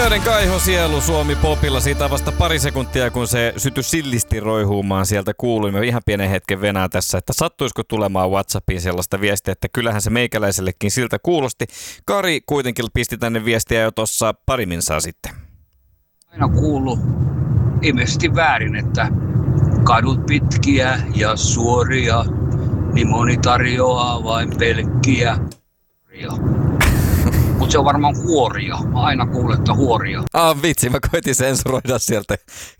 Täyden kaihosielu Suomi Popilla. Siitä on vasta pari sekuntia, kun se sytyi sillisti roihuumaan sieltä kuuluimme. Ihan pienen hetken venää tässä, että sattuisiko tulemaan WhatsAppiin sellaista viestiä, että kyllähän se meikäläisellekin siltä kuulosti. Kari kuitenkin pisti tänne viestiä jo tuossa pari minsaa sitten. Aina kuullut ilmeisesti väärin, että kadut pitkiä ja suoria, niin moni tarjoaa vain pelkkiä. Mutta se on varmaan huoria. Mä aina kuulen, että huoria. Vitsi, mä koitin sensuroida sieltä